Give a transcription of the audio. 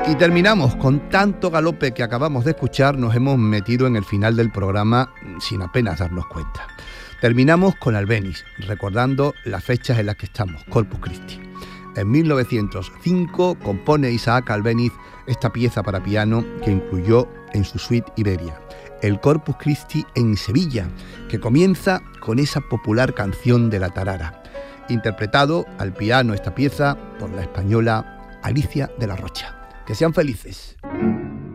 Y terminamos con tanto galope que acabamos de escuchar, nos hemos metido en el final del programa sin apenas darnos cuenta. Terminamos con Albéniz, recordando las fechas en las que estamos, Corpus Christi. En 1905 compone Isaac Albéniz esta pieza para piano que incluyó en su suite Iberia, el Corpus Christi en Sevilla, que comienza con esa popular canción de la tarara, interpretado al piano esta pieza por la española Alicia de la Rocha. Que sean felices.